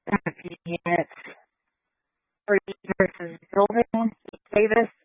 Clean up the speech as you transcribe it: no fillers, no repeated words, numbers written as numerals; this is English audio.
in a few units for you versus building. Davis,